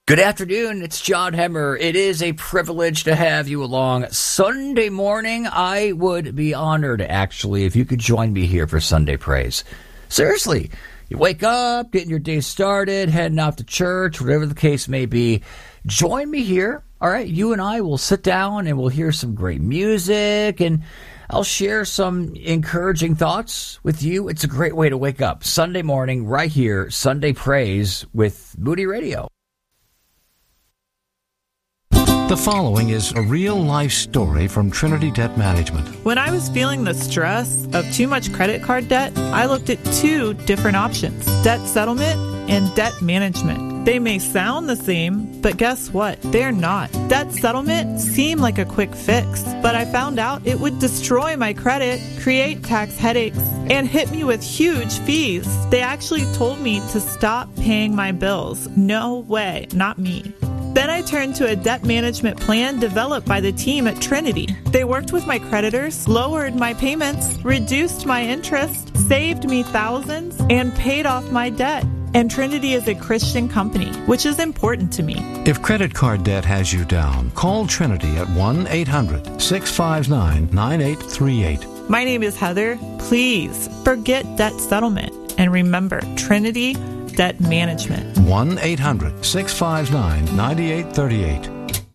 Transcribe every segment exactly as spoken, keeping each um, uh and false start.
Good afternoon, it's John Hemmer. It is a privilege to have you along Sunday morning. I would be honored, actually, if you could join me here for Sunday Praise. Seriously, you wake up, getting your day started, heading out to church, whatever the case may be. Join me here, all right? You and I will sit down and we'll hear some great music, and I'll share some encouraging thoughts with you. It's a great way to wake up. Sunday morning, right here, Sunday Praise with Moody Radio. The following is a real-life story from Trinity Debt Management. When I was feeling the stress of too much credit card debt, I looked at two different options: debt settlement and debt management. They may sound the same, but guess what? They're not. Debt settlement seemed like a quick fix, but I found out it would destroy my credit, create tax headaches, and hit me with huge fees. They actually told me to stop paying my bills. No way, not me. Then I turned to a debt management plan developed by the team at Trinity. They worked with my creditors, lowered my payments, reduced my interest, saved me thousands, and paid off my debt. And Trinity is a Christian company, which is important to me. If credit card debt has you down, call Trinity at one eight hundred six five nine nine eight three eight. My name is Heather. Please forget debt settlement and remember Trinity Debt Management. one eight hundred six five nine nine eight three eight.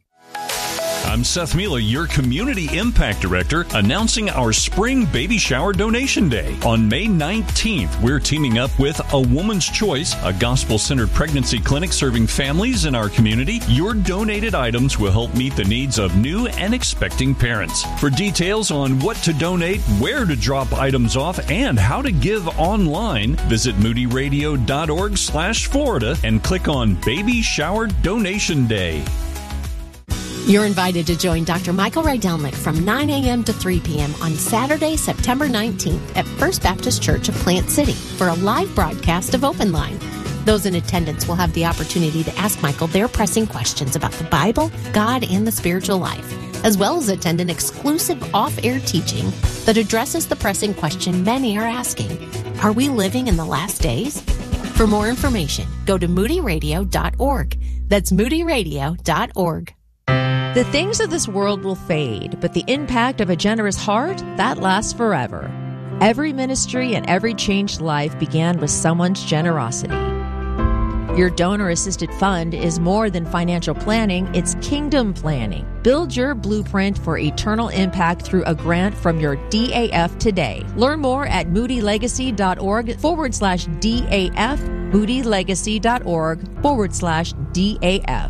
I'm Seth Mueller, your Community Impact Director, announcing our Spring Baby Shower Donation Day. On May nineteenth, we're teaming up with A Woman's Choice, a gospel-centered pregnancy clinic serving families in our community. Your donated items will help meet the needs of new and expecting parents. For details on what to donate, where to drop items off, and how to give online, visit moodyradio.org slash Florida and click on Baby Shower Donation Day. You're invited to join Doctor Michael Rydelnik from nine a.m. to three p.m. on Saturday, September nineteenth at First Baptist Church of Plant City for a live broadcast of Open Line. Those in attendance will have the opportunity to ask Michael their pressing questions about the Bible, God, and the spiritual life, as well as attend an exclusive off-air teaching that addresses the pressing question many are asking: are we living in the last days? For more information, go to moody radio dot org. That's moody radio dot org. The things of this world will fade, but the impact of a generous heart, that lasts forever. Every ministry and every changed life began with someone's generosity. Your donor-assisted fund is more than financial planning, it's kingdom planning. Build your blueprint for eternal impact through a grant from your D A F today. Learn more at moodylegacy.org forward slash DAF, moodylegacy.org forward slash DAF.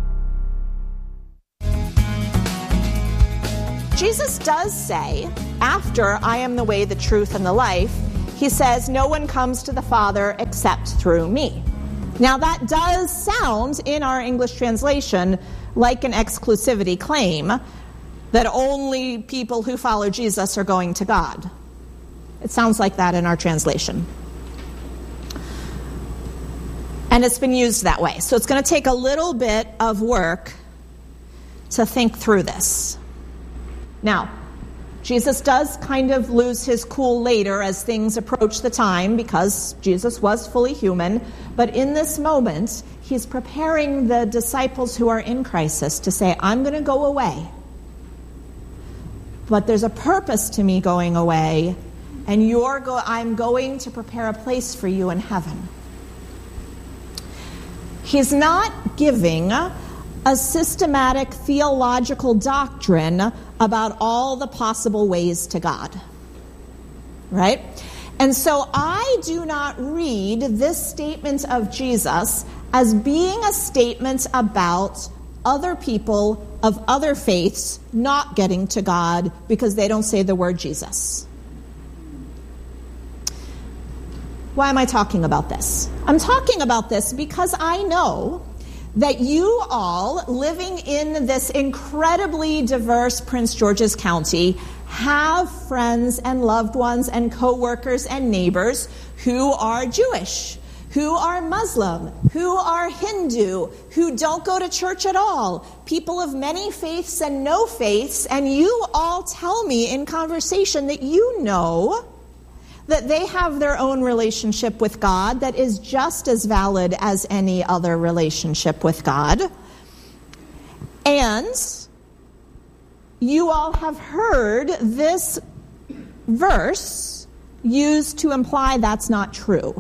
Jesus does say, after I am the way, the truth, and the life, he says, no one comes to the Father except through me. Now that does sound, in our English translation, like an exclusivity claim that only people who follow Jesus are going to God. It sounds like that in our translation. And it's been used that way. So it's going to take a little bit of work to think through this. Now, Jesus does kind of lose his cool later as things approach the time, because Jesus was fully human. But in this moment, he's preparing the disciples who are in crisis to say, I'm going to go away. But there's a purpose to me going away, and you're go- I'm going to prepare a place for you in heaven. He's not giving a systematic theological doctrine about all the possible ways to God, right? And so I do not read this statement of Jesus as being a statement about other people of other faiths not getting to God because they don't say the word Jesus. Why am I talking about this? I'm talking about this because I know that you all living in this incredibly diverse Prince George's County have friends and loved ones and co-workers and neighbors who are Jewish, who are Muslim, who are Hindu, who don't go to church at all, people of many faiths and no faiths, and you all tell me in conversation that you know that they have their own relationship with God that is just as valid as any other relationship with God. And you all have heard this verse used to imply that's not true.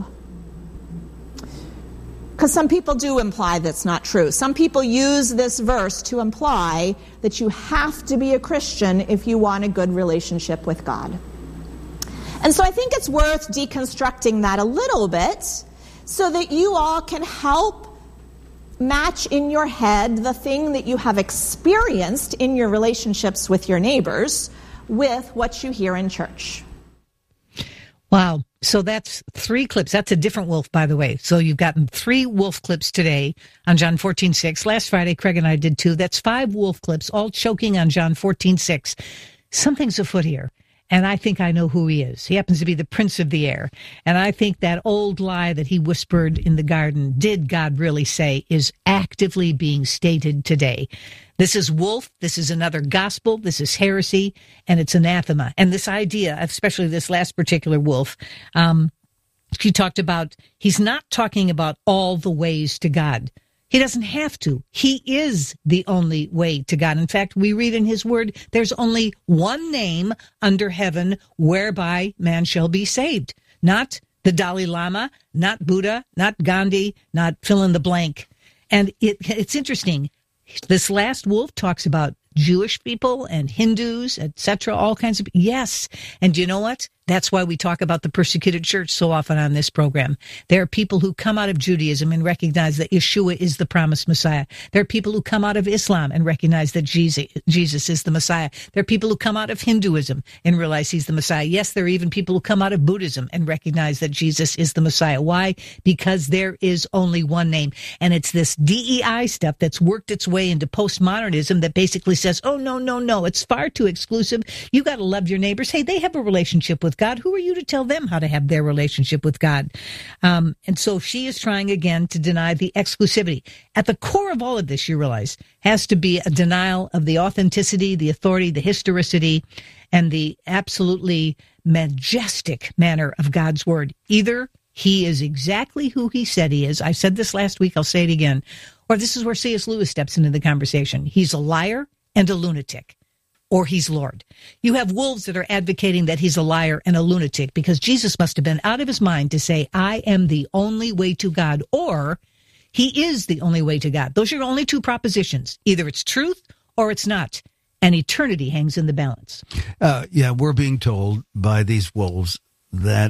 Because some people do imply that's not true. Some people use this verse to imply that you have to be a Christian if you want a good relationship with God. And so I think it's worth deconstructing that a little bit so that you all can help match in your head the thing that you have experienced in your relationships with your neighbors with what you hear in church. Wow. So that's three clips. That's a different wolf, by the way. So you've gotten three wolf clips today on John fourteen six. Last Friday, Craig and I did two. That's five wolf clips, all choking on John fourteen six. Something's afoot here. And I think I know who he is. He happens to be the prince of the air. And I think that old lie that he whispered in the garden, did God really say, is actively being stated today. This is wolf. This is another gospel. This is heresy. And it's anathema. And this idea, especially this last particular wolf, um, he talked about, he's not talking about all the ways to God. He doesn't have to. He is the only way to God. In fact, we read in his word, there's only one name under heaven whereby man shall be saved. Not the Dalai Lama, not Buddha, not Gandhi, not fill in the blank. And it, it's interesting. This last wolf talks about Jewish people and Hindus, et cetera, all kinds of, yes. And you know what? That's why we talk about the persecuted church so often on this program. There are people who come out of Judaism and recognize that Yeshua is the promised Messiah. There are people who come out of Islam and recognize that Jesus, Jesus is the Messiah. There are people who come out of Hinduism and realize he's the Messiah. Yes, there are even people who come out of Buddhism and recognize that Jesus is the Messiah. Why? Because there is only one name. And it's this D E I stuff that's worked its way into postmodernism that basically says, oh, no, no, no, it's far too exclusive. You got to love your neighbors. Hey, they have a relationship with God. Who are you to tell them how to have their relationship with God? Um, and so she is trying again to deny the exclusivity. At the core of all of this, you realize, has to be a denial of the authenticity, the authority, the historicity, and the absolutely majestic manner of God's word. Either he is exactly who he said he is. I said this last week. I'll say it again. Or this is where C S Lewis steps into the conversation. He's a liar and a lunatic. Or he's Lord. You have wolves that are advocating that he's a liar and a lunatic because Jesus must have been out of his mind to say, I am the only way to God, or he is the only way to God. Those are your only two propositions. Either it's truth or it's not. And eternity hangs in the balance. Uh, yeah, we're being told by these wolves that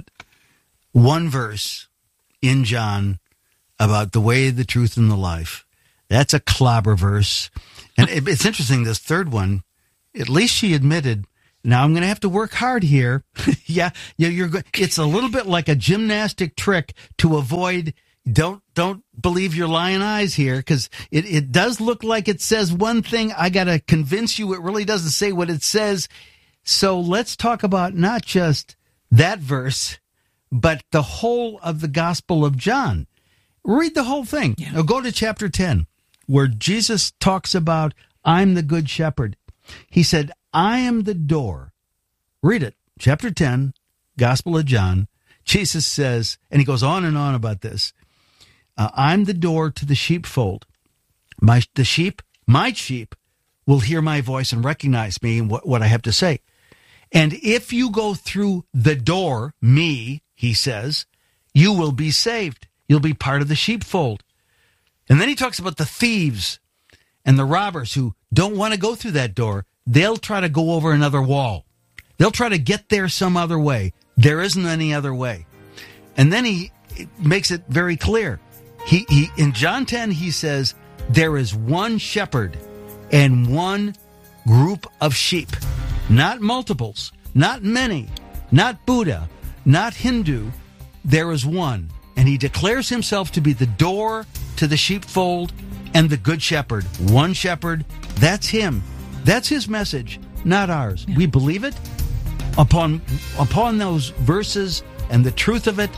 one verse in John about the way, the truth, and the life, that's a clobber verse. And it, it's interesting, this third one, at least she admitted, now I'm going to have to work hard here. yeah, yeah, you're go- it's a little bit like a gymnastic trick to avoid, don't don't believe your lying eyes here, because it, it does look like it says one thing. I got to convince you it really doesn't say what it says. So let's talk about not just that verse, but the whole of the Gospel of John. Read the whole thing. Yeah. Now go to chapter ten, where Jesus talks about, I'm the good shepherd. He said, I am the door. Read it. Chapter ten, Gospel of John. Jesus says, and he goes on and on about this. Uh, I'm the door to the sheepfold. My, the sheep, my sheep, will hear my voice and recognize me and what, what I have to say. And if you go through the door, me, he says, you will be saved. You'll be part of the sheepfold. And then he talks about the thieves and the robbers who don't want to go through that door. They'll try to go over another wall. They'll try to get there some other way. There isn't any other way. And then he makes it very clear. He, he in John ten, he says, there is one shepherd and one group of sheep. Not multiples, not many, not Buddha, not Hindu. There is one. And he declares himself to be the door to the sheepfold and the good shepherd. One shepherd, that's him. That's his message, not ours. Yeah. We believe it. Upon, upon those verses and the truth of it,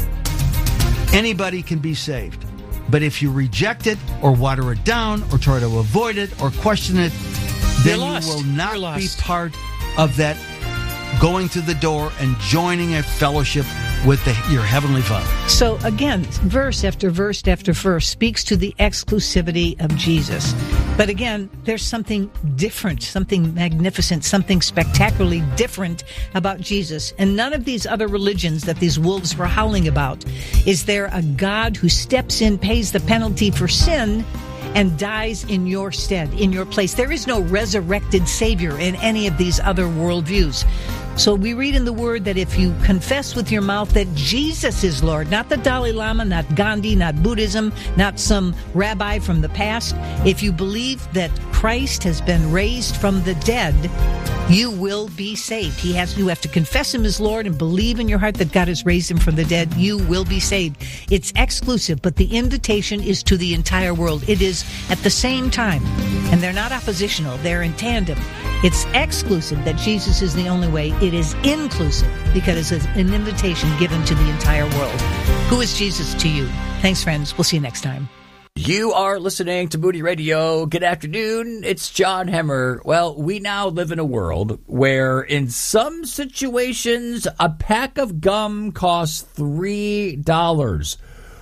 anybody can be saved. But if you reject it or water it down or try to avoid it or question it, then you will not be part of that going through the door and joining a fellowship with the, your Heavenly Father. So again, verse after verse after verse speaks to the exclusivity of Jesus. But again, there's something different, something magnificent, something spectacularly different about Jesus. And none of these other religions that these wolves were howling about is there a God who steps in, pays the penalty for sin, and dies in your stead, in your place. There is no resurrected Savior in any of these other worldviews. So we read in the Word that if you confess with your mouth that Jesus is Lord, not the Dalai Lama, not Gandhi, not Buddhism, not some rabbi from the past, if you believe that Christ has been raised from the dead, you will be saved. He has, you have to confess Him as Lord and believe in your heart that God has raised Him from the dead. You will be saved. It's exclusive, but the invitation is to the entire world. It is at the same time, and they're not oppositional. They're in tandem. It's exclusive that Jesus is the only way. It is inclusive because it's an invitation given to the entire world. Who is Jesus to you? Thanks, friends. We'll see you next time. You are listening to Moody Radio. Good afternoon. It's John Hemmer. Well, we now live in a world where in some situations a pack of gum costs three dollars.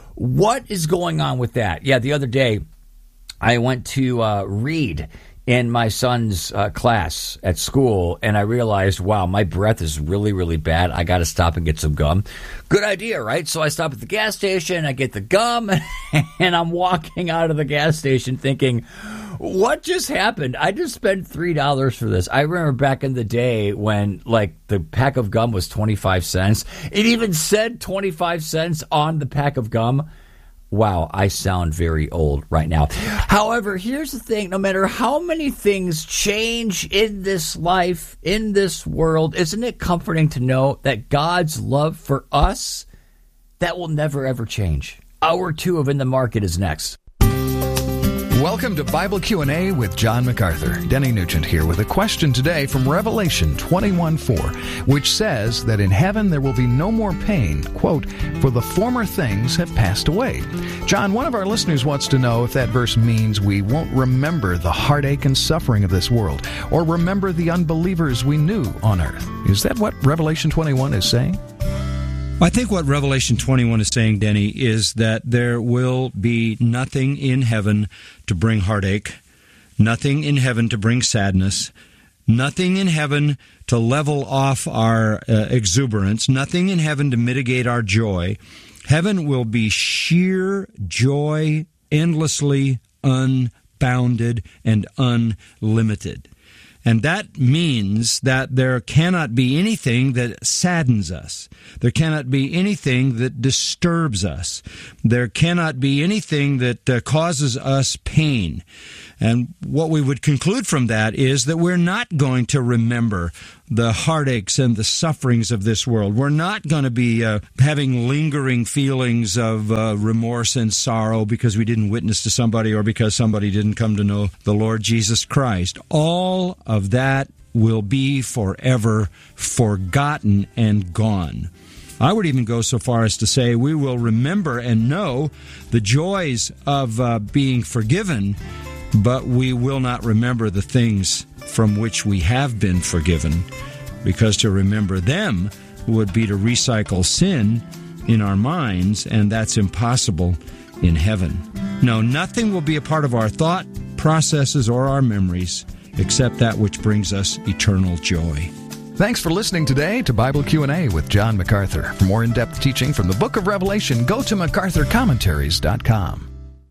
What is going on with that? Yeah, the other day I went to uh, read in my son's uh, class at school, and I realized, wow, my breath is really, really bad. I got to stop and get some gum. Good idea, right? So I stop at the gas station, I get the gum, and I'm walking out of the gas station thinking, what just happened? I just spent three dollars for this. I remember back in the day when, like, the pack of gum was twenty-five cents. It even said twenty-five cents on the pack of gum. Wow, I sound very old right now. However, here's the thing. No matter how many things change in this life, in this world, isn't it comforting to know that God's love for us, that will never, ever change? Hour two of In the Market is next. Welcome to Bible Q and A with John MacArthur. Denny Nugent here with a question today from Revelation twenty-one four, which says that in heaven there will be no more pain, quote, for the former things have passed away. John, one of our listeners wants to know if that verse means we won't remember the heartache and suffering of this world, or remember the unbelievers we knew on earth. Is that what Revelation twenty-one is saying? I think what Revelation twenty-one is saying, Denny, is that there will be nothing in heaven to bring heartache, nothing in heaven to bring sadness, nothing in heaven to level off our uh, exuberance, nothing in heaven to mitigate our joy. Heaven will be sheer joy, endlessly unbounded and unlimited. And that means that there cannot be anything that saddens us. There cannot be anything that disturbs us. There cannot be anything that uh, causes us pain. And what we would conclude from that is that we're not going to remember the heartaches and the sufferings of this world. We're not going to be uh, having lingering feelings of uh, remorse and sorrow because we didn't witness to somebody or because somebody didn't come to know the Lord Jesus Christ. All of that will be forever forgotten and gone. I would even go so far as to say we will remember and know the joys of uh, being forgiven, but we will not remember the things from which we have been forgiven, because to remember them would be to recycle sin in our minds, and that's impossible in heaven. No, nothing will be a part of our thought processes or our memories except that which brings us eternal joy. Thanks for listening today to Bible Q and A with John MacArthur. For more in-depth teaching from the Book of Revelation, go to macarthur commentaries dot com.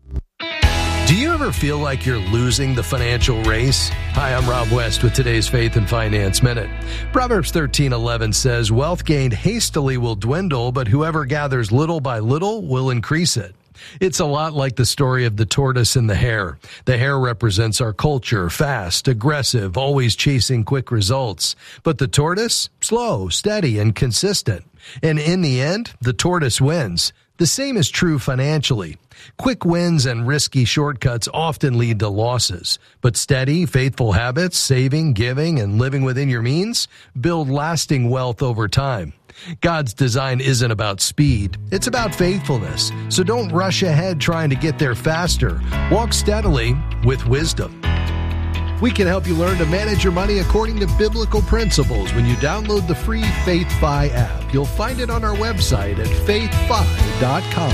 Do you ever feel like you're losing the financial race? Hi, I'm Rob West with today's Faith and Finance Minute. Proverbs thirteen eleven says, "Wealth gained hastily will dwindle, but whoever gathers little by little will increase it." It's a lot like the story of the tortoise and the hare. The hare represents our culture, fast, aggressive, always chasing quick results. But the tortoise, slow, steady, and consistent. And in the end, the tortoise wins. The same is true financially. Quick wins and risky shortcuts often lead to losses, but steady, faithful habits, saving, giving, and living within your means build lasting wealth over time. God's design isn't about speed, it's about faithfulness. So don't rush ahead trying to get there faster. Walk steadily with wisdom. We can help you learn to manage your money according to biblical principles when you download the free FaithFi app. You'll find it on our website at faith fi dot com.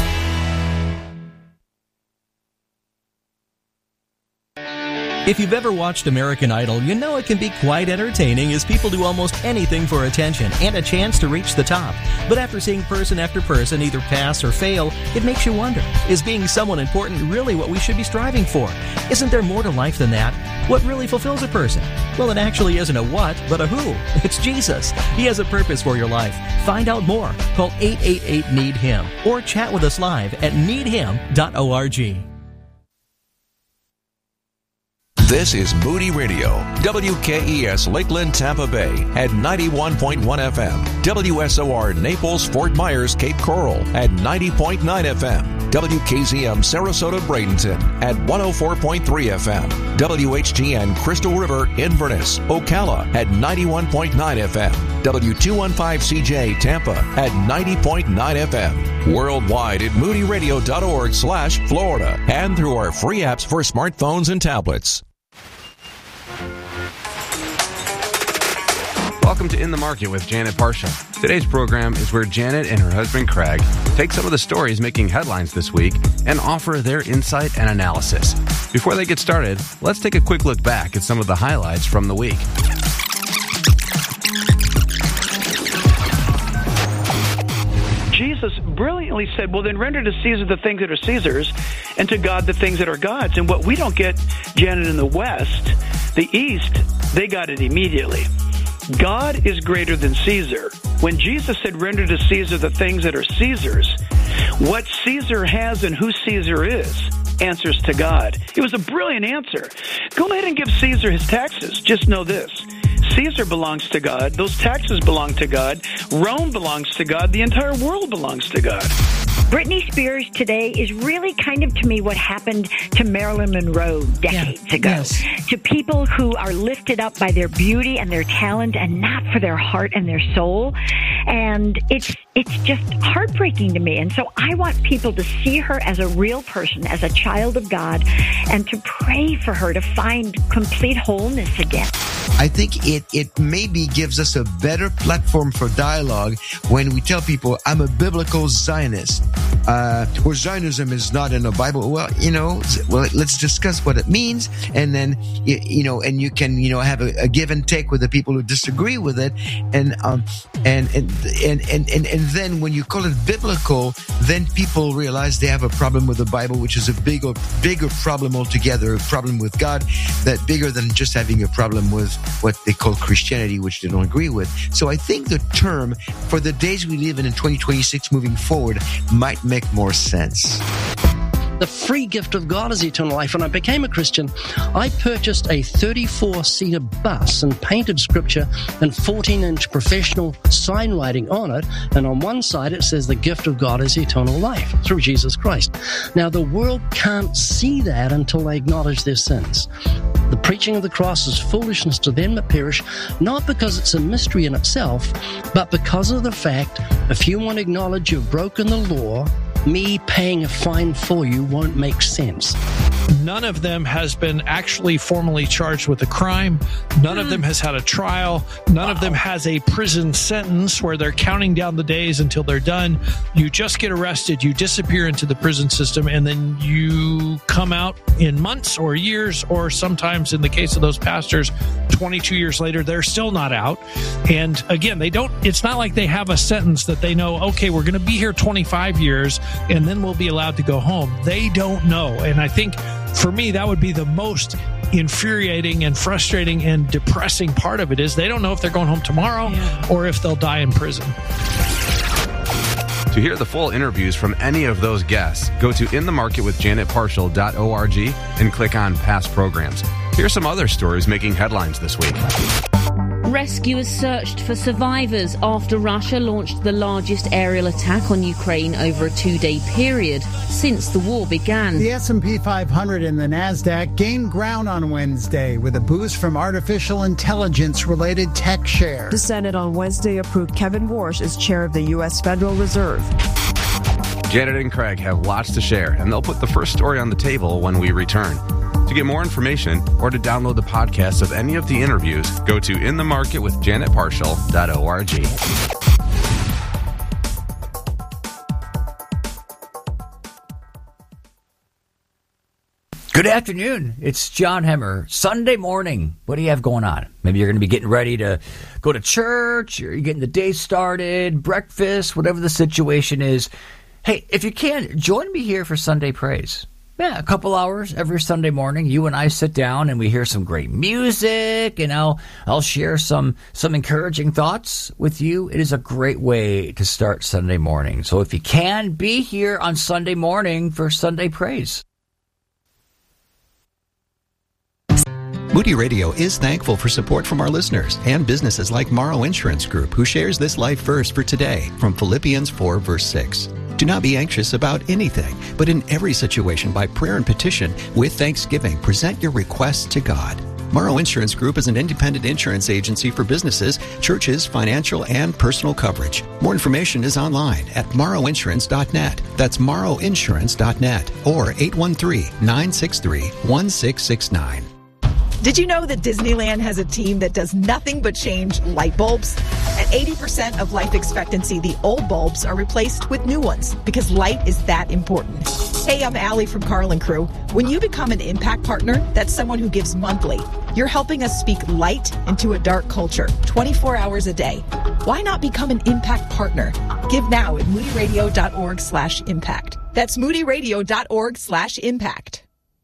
If you've ever watched American Idol, you know it can be quite entertaining as people do almost anything for attention and a chance to reach the top. But after seeing person after person either pass or fail, it makes you wonder, is being someone important really what we should be striving for? Isn't there more to life than that? What really fulfills a person? Well, it actually isn't a what, but a who. It's Jesus. He has a purpose for your life. Find out more. Call eight eight eight, need him or chat with us live at need him dot org. This is Moody Radio, W K E S Lakeland, Tampa Bay at ninety-one point one F M, W S O R Naples, Fort Myers, Cape Coral at ninety point nine F M, W K Z M Sarasota, Bradenton at one oh four point three F M, W H G N Crystal River, Inverness, Ocala at ninety-one point nine F M, W two fifteen C J Tampa at ninety point nine F M, worldwide at moody radio dot org slash Florida and through our free apps for smartphones and tablets. Welcome to In the Market with Janet Parshall. Today's program is where Janet and her husband Craig take some of the stories making headlines this week and offer their insight and analysis. Before they get started, let's take a quick look back at some of the highlights from the week. Jesus brilliantly said, well, then render to Caesar the things that are Caesar's and to God the things that are God's. And what we don't get, Janet, in the West, the East, they got it immediately. God is greater than Caesar. When Jesus said, render to Caesar the things that are Caesar's, what Caesar has and who Caesar is answers to God. It was a brilliant answer. Go ahead and give Caesar his taxes. Just know this. Caesar belongs to God. Those taxes belong to God. Rome belongs to God. The entire world belongs to God. Britney Spears today is really kind of, to me, what happened to Marilyn Monroe decades yeah. ago. Yes. To people who are lifted up by their beauty and their talent and not for their heart and their soul. And it's it's just heartbreaking to me. And so I want people to see her as a real person, as a child of God, and to pray for her to find complete wholeness again. I think it, it maybe gives us a better platform for dialogue when we tell people, I'm a biblical Zionist. Uh, or Zionism is not in the Bible. Well, you know, well, let's discuss what it means. And then, you, you know, and you can, you know, have a, a give and take with the people who disagree with it. And, um, and, and, and, and, and, and then when you call it biblical, then people realize they have a problem with the Bible, which is a bigger, bigger problem altogether, a problem with God that bigger than just having a problem with what they call Christianity, which they don't agree with. So I think the term for the days we live in in twenty twenty-six moving forward might make more sense. The free gift of God is eternal life. When I became a Christian, I purchased a thirty-four seater bus and painted scripture and fourteen inch professional sign writing on it. And on one side, it says the gift of God is eternal life through Jesus Christ. Now, the world can't see that until they acknowledge their sins. The preaching of the cross is foolishness to them that perish, not because it's a mystery in itself, but because of the fact, if you want to acknowledge you've broken the law, me paying a fine for you won't make sense. None of them has been actually formally charged with a crime. None mm. of them has had a trial. None wow. of them has a prison sentence where they're counting down the days until they're done. You just get arrested, you disappear into the prison system, and then you come out in months or years, or sometimes in the case of those pastors, twenty-two years later, they're still not out. And again, they don't, it's not like they have a sentence that they know, okay, we're going to be here twenty-five years and then we'll be allowed to go home. They don't know. And I think for me, that would be the most infuriating and frustrating and depressing part of it, is they don't know if they're going home tomorrow yeah. or if they'll die in prison. To hear the full interviews from any of those guests, go to in the market with janet parshall dot org and click on past programs. Here's some other stories making headlines this week. Rescuers searched for survivors after Russia launched the largest aerial attack on Ukraine over a two-day period since the war began. The S and P five hundred and the NASDAQ gained ground on Wednesday with a boost from artificial intelligence-related tech shares. The Senate on Wednesday approved Kevin Warsh as chair of the U S Federal Reserve. Janet and Craig have lots to share, and they'll put the first story on the table when we return. To To get more information or to download the podcast of any of the interviews, go to in the market with janet parshall dot org. Good afternoon. It's John Hemmer. Sunday morning. What do you have going on? Maybe you're going to be getting ready to go to church, or you're getting the day started, breakfast, whatever the situation is. Hey, if you can, join me here for Sunday Praise. Yeah, a couple hours every Sunday morning. You and I sit down and we hear some great music, and I'll I'll share some some encouraging thoughts with you. It is a great way to start Sunday morning. So if you can, be here on Sunday morning for Sunday Praise. Moody Radio is thankful for support from our listeners and businesses like Morrow Insurance Group, who shares this life verse for today from Philippians four, verse six. Do not be anxious about anything, but in every situation, by prayer and petition, with thanksgiving, present your requests to God. Morrow Insurance Group is an independent insurance agency for businesses, churches, financial, and personal coverage. More information is online at morrow insurance dot net. That's morrow insurance dot net or eight one three, nine six three, one six six nine. Did you know that Disneyland has a team that does nothing but change light bulbs? At eighty percent of life expectancy, the old bulbs are replaced with new ones because light is that important. Hey, I'm Allie from Carl and Crew. When you become an Impact Partner, that's someone who gives monthly. You're helping us speak light into a dark culture, twenty-four hours a day. Why not become an Impact Partner? Give now at moody radio dot org slash impact. That's moody radio dot org slash impact.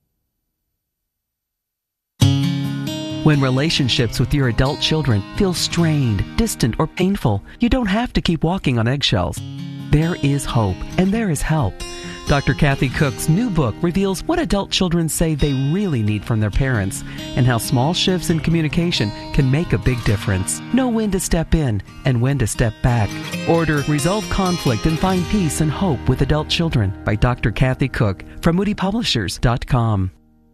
When relationships with your adult children feel strained, distant, or painful, you don't have to keep walking on eggshells. There is hope, and there is help. Doctor Kathy Cook's new book reveals what adult children say they really need from their parents, and how small shifts in communication can make a big difference. Know when to step in and when to step back. Order Resolve Conflict and Find Peace and Hope with Adult Children by Doctor Kathy Cook from moody publishers dot com.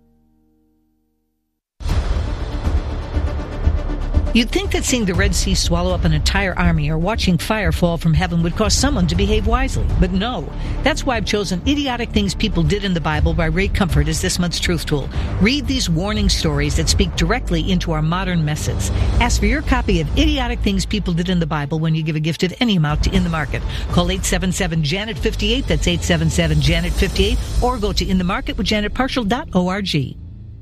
You'd think that seeing the Red Sea swallow up an entire army or watching fire fall from heaven would cause someone to behave wisely. But no. That's why I've chosen Idiotic Things People Did in the Bible by Ray Comfort as this month's Truth Tool. Read these warning stories that speak directly into our modern messes. Ask for your copy of Idiotic Things People Did in the Bible when you give a gift of any amount to In the Market. Call eight seven seven, Janet fifty-eight, that's eight seven seven, Janet fifty-eight, or go to in the market with janet parshall dot org.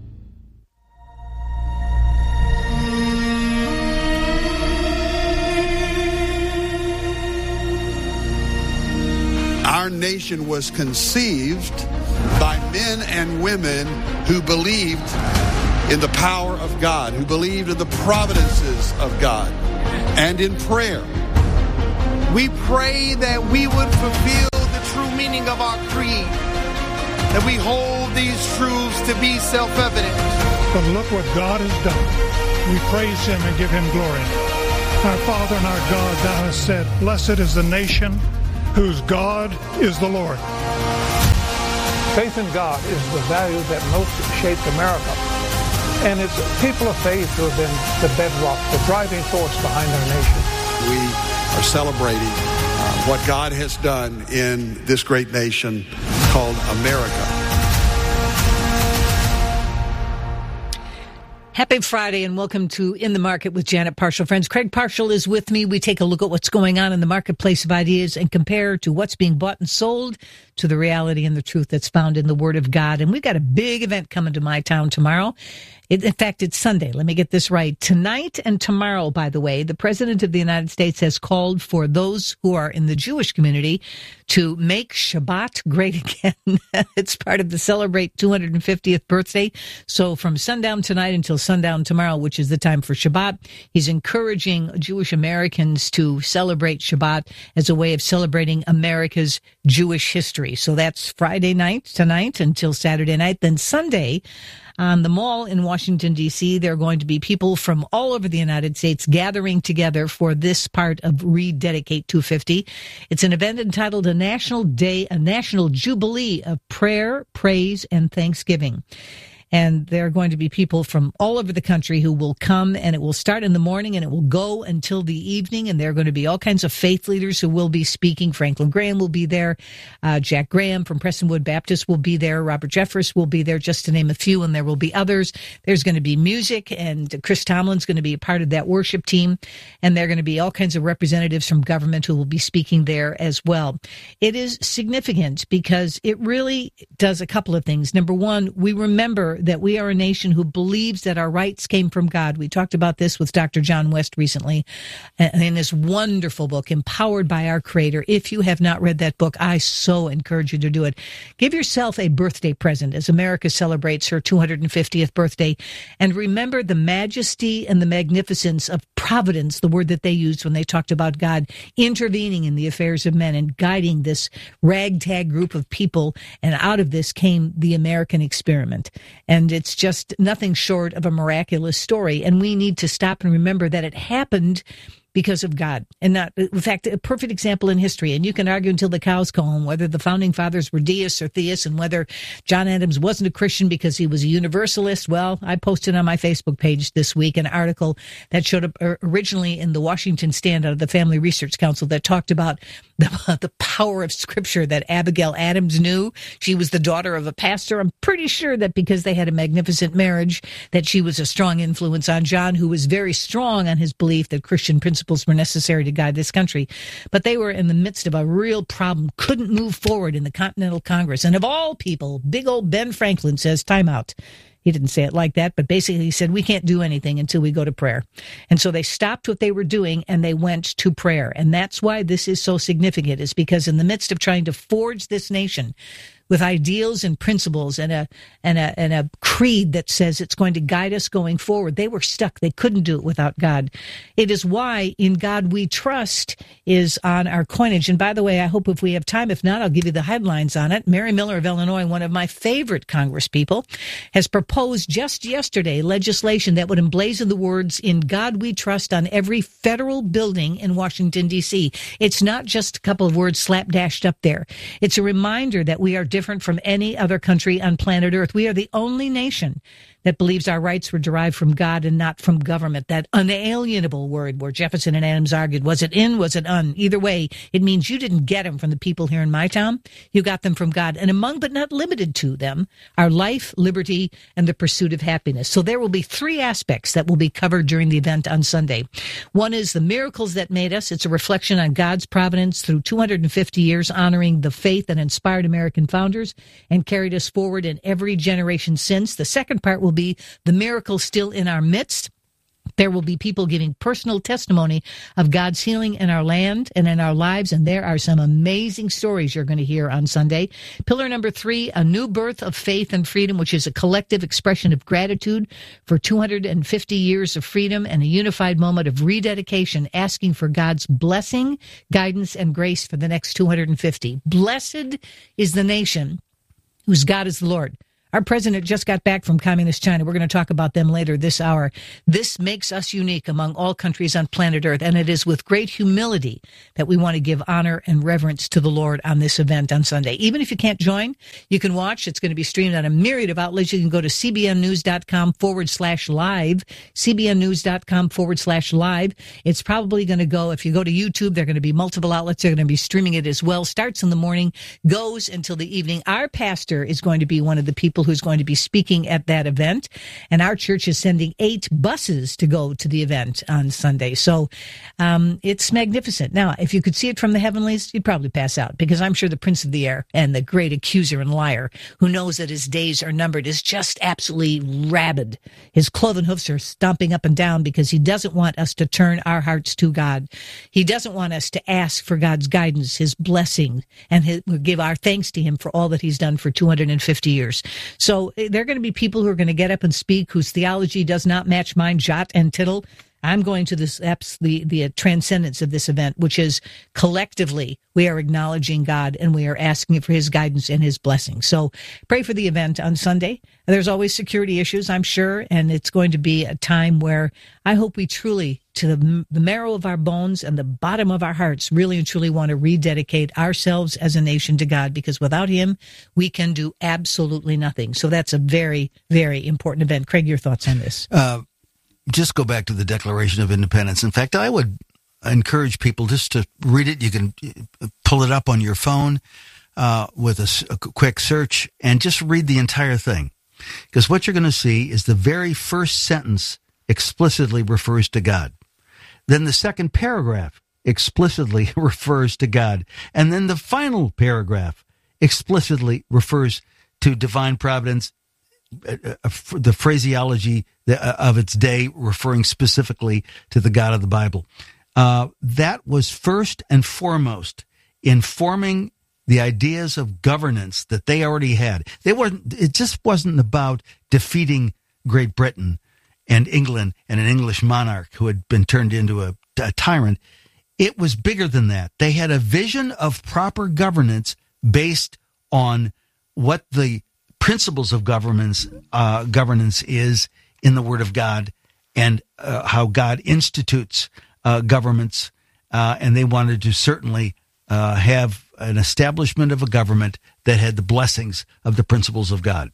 Our nation was conceived by men and women who believed in the power of God, who believed in the providences of God, and in prayer. We pray that we would fulfill the true meaning of our creed, that we hold these truths to be self-evident. But look what God has done. We praise Him and give Him glory. Our Father and our God, Thou hast said, blessed is the nation whose God is the Lord. Faith in God is the value that most shaped America. And it's people of faith who have been the bedrock, the driving force behind our nation. We are celebrating uh, what God has done in this great nation called America. Happy Friday and welcome to In the Market with Janet Parshall. Friends, Craig Parshall is with me. We take a look at what's going on in the marketplace of ideas and compare to what's being bought and sold to the reality and the truth that's found in the Word of God. And we've got a big event coming to my town tomorrow. It, in fact, it's Sunday. Let me get this right. Tonight and tomorrow, by the way, the President of the United States has called for those who are in the Jewish community to make Shabbat great again. It's part of the Celebrate two hundred fiftieth birthday. So from sundown tonight until sundown tomorrow, which is the time for Shabbat, he's encouraging Jewish Americans to celebrate Shabbat as a way of celebrating America's Jewish history. So that's Friday night tonight until Saturday night. Then Sunday, on the mall in Washington, D C, there are going to be people from all over the United States gathering together for this part of Rededicate two fifty. It's an event entitled A National Day, a National Jubilee of Prayer, Praise, and Thanksgiving. And there are going to be people from all over the country who will come, and it will start in the morning and it will go until the evening. And there are going to be all kinds of faith leaders who will be speaking. Franklin Graham will be there. Uh, Jack Graham from Prestonwood Baptist will be there. Robert Jeffress will be there, just to name a few. And there will be others. There's going to be music, and Chris Tomlin's going to be a part of that worship team. And there are going to be all kinds of representatives from government who will be speaking there as well. It is significant because it really does a couple of things. Number one, we remember that we are a nation who believes that our rights came from God. We talked about this with Doctor John West recently in this wonderful book, Empowered by Our Creator. If you have not read that book, I so encourage you to do it. Give yourself a birthday present as America celebrates her two hundred fiftieth birthday, and remember the majesty and the magnificence of providence, the word that they used when they talked about God intervening in the affairs of men and guiding this ragtag group of people. And out of this came the American experiment. And it's just nothing short of a miraculous story. And we need to stop and remember that it happened because of God, and not, in fact, a perfect example in history. And you can argue until the cows come home whether the founding fathers were deists or theists, and whether John Adams wasn't a Christian because he was a universalist. Well, I posted on my Facebook page this week an article that showed up originally in the Washington Stand out of the Family Research Council that talked about the, the power of Scripture that Abigail Adams knew. She was the daughter of a pastor. I'm pretty sure that because they had a magnificent marriage, that she was a strong influence on John, who was very strong on his belief that Christian principles were necessary to guide this country. But they were in the midst of a real problem, couldn't move forward in the Continental Congress. And of all people, big old Ben Franklin says, time out. He didn't say it like that, but basically he said, we can't do anything until we go to prayer. And so they stopped what they were doing and they went to prayer. And that's why this is so significant, is because in the midst of trying to forge this nation with ideals and principles and a and a and a creed that says it's going to guide us going forward, they were stuck. They couldn't do it without God. It is why In God We Trust is on our coinage. And by the way, I hope if we have time, if not, I'll give you the headlines on it. Mary Miller of Illinois, one of my favorite congresspeople, has proposed just yesterday legislation that would emblazon the words In God We Trust on every federal building in Washington, D C. It's not just a couple of words slapdashed up there. It's a reminder that we are different from any other country on planet Earth. We are the only nation that believes our rights were derived from God and not from government. That unalienable word where Jefferson and Adams argued, was it in, was it un? Either way, it means you didn't get them from the people here in my town. You got them from God. And among but not limited to them are life, liberty, and the pursuit of happiness. So there will be three aspects that will be covered during the event on Sunday. One is the miracles that made us. It's a reflection on God's providence through two hundred fifty years, honoring the faith that inspired American founders and carried us forward in every generation since. The second part will be the miracle still in our midst. There will be people giving personal testimony of God's healing in our land and in our lives, and there are some amazing stories you're going to hear on Sunday. Pillar number three, a new birth of faith and freedom, which is a collective expression of gratitude for two hundred fifty years of freedom and a unified moment of rededication, asking for God's blessing, guidance, and grace for the next two hundred fifty. Blessed is the nation whose God is the Lord. Our president just got back from Communist China. We're going to talk about them later this hour. This makes us unique among all countries on planet Earth, and it is with great humility that we want to give honor and reverence to the Lord on this event on Sunday. Even if you can't join, you can watch. It's going to be streamed on a myriad of outlets. You can go to cbnnews.com forward slash live, cbnnews.com forward slash live. It's probably going to go, if you go to YouTube, there are going to be multiple outlets. They're going to be streaming it as well. Starts in the morning, goes until the evening. Our pastor is going to be one of the people who's going to be speaking at that event. And our church is sending eight buses to go to the event on Sunday. So um, it's magnificent. Now, if you could see it from the heavenlies, you'd probably pass out, because I'm sure the prince of the air and the great accuser and liar, who knows that his days are numbered, is just absolutely rabid. His cloven hoofs are stomping up and down because he doesn't want us to turn our hearts to God. He doesn't want us to ask for God's guidance, his blessing, and his, give our thanks to him for all that he's done for two hundred fifty years. So there are going to be people who are going to get up and speak whose theology does not match mine, jot and tittle. I'm going to this the the transcendence of this event, which is collectively we are acknowledging God and we are asking for his guidance and his blessing. So pray for the event on Sunday. There's always security issues, I'm sure, and it's going to be a time where I hope we truly, to the, the marrow of our bones and the bottom of our hearts, really and truly want to rededicate ourselves as a nation to God, because without him, we can do absolutely nothing. So that's a very, very important event. Craig, your thoughts on this? Uh, just go back to the Declaration of Independence. In fact, I would encourage people just to read it. You can pull it up on your phone uh, with a, a quick search and just read the entire thing. Because what you're going to see is the very first sentence explicitly refers to God. Then the second paragraph explicitly refers to God. And then the final paragraph explicitly refers to divine providence, the phraseology of its day referring specifically to the God of the Bible. Uh, that was first and foremost informing the ideas of governance that they already had. They weren't. It just wasn't about defeating Great Britain and England and an English monarch who had been turned into a, a tyrant. It was bigger than that. They had a vision of proper governance based on what the principles of governance uh, governance is in the Word of God, and uh, how God institutes uh, governments. Uh, and they wanted to certainly uh, have an establishment of a government that had the blessings of the principles of God.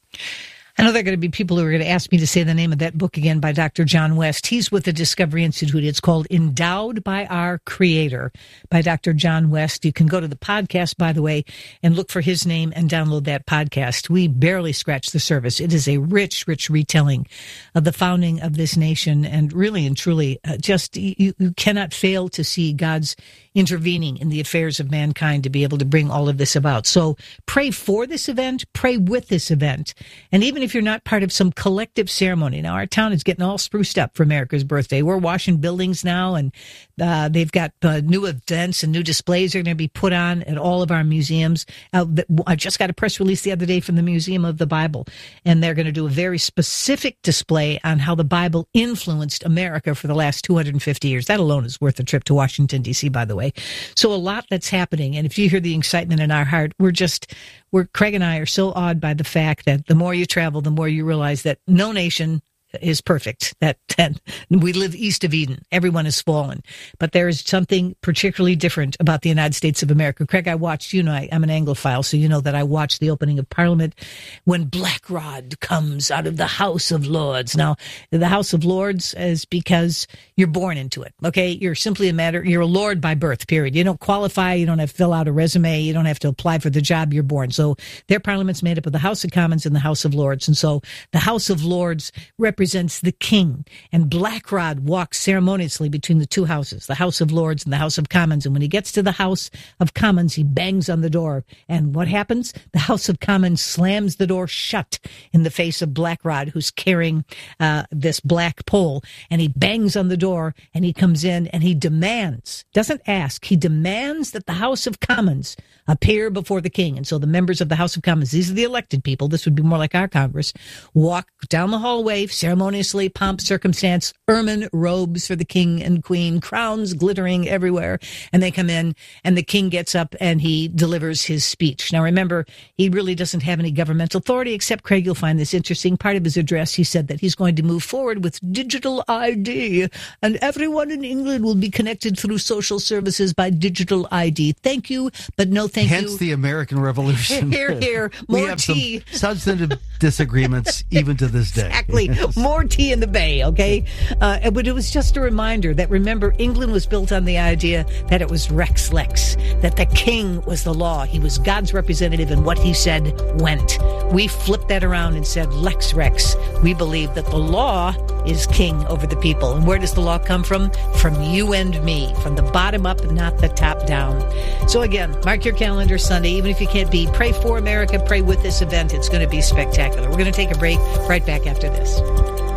I know there are going to be people who are going to ask me to say the name of that book again by Doctor John West. He's with the Discovery Institute. It's called Endowed by Our Creator by Doctor John West. You can go to the podcast, by the way, and look for his name and download that podcast. We barely scratched the surface. It is a rich, rich retelling of the founding of this nation. And really and truly, uh, just you, you cannot fail to see God's intervening in the affairs of mankind to be able to bring all of this about. So pray for this event, pray with this event. And even if you're not part of some collective ceremony, now our town is getting all spruced up for America's birthday. We're washing buildings now, and uh, they've got uh, new events and new displays are going to be put on at all of our museums. Uh, I just got a press release the other day from the Museum of the Bible, and they're going to do a very specific display on how the Bible influenced America for the last two hundred fifty years. That alone is worth a trip to Washington, D C, by the way. So a lot that's happening. And if you hear the excitement in our heart, we're just, we're, Craig and I are so awed by the fact that the more you travel, the more you realize that no nation is perfect, that, that we live east of Eden. Everyone has fallen. But there is something particularly different about the United States of America. Craig, I watched, you know, I, I'm an Anglophile, so you know that I watched the opening of Parliament when Black Rod comes out of the House of Lords. Now, the House of Lords is because you're born into it, okay? You're simply a matter, you're a lord by birth, period. You don't qualify, you don't have to fill out a resume, you don't have to apply for the job, you're born. So their parliament's made up of the House of Commons and the House of Lords. And so the House of Lords represents represents the king, and Black Rod walks ceremoniously between the two houses, the House of Lords and the House of Commons. And when he gets to the House of Commons, he bangs on the door. And what happens? The House of Commons slams the door shut in the face of Black Rod, who's carrying uh, this black pole. And he bangs on the door, and he comes in, and he demands, doesn't ask, he demands that the House of Commons appear before the king. And so the members of the House of Commons, these are the elected people, this would be more like our Congress, walk down the hallway, ceremoniously, pomp, circumstance, ermine robes for the king and queen, crowns glittering everywhere. And they come in, and the king gets up and he delivers his speech. Now remember, he really doesn't have any governmental authority, except, Craig, you'll find this interesting. Part of his address, he said that he's going to move forward with digital I D, and everyone in England will be connected through social services by digital I D. Thank you, but no thank Hence you. the American Revolution. Here, here, we more have tea. Some substantive disagreements even to this day. Exactly. More tea in the bay, okay? Uh, but it was just a reminder that, remember, England was built on the idea that it was Rex Lex, that the king was the law. He was God's representative, and what he said went. We flipped that around and said Lex Rex. We believe that the law is king over the people. And where does the law come from? From you and me, from the bottom up and not the top down. So again, mark your calendar Sunday, even if you can't be. Pray for America, pray with this event. It's going to be spectacular. We're going to take a break right back after this.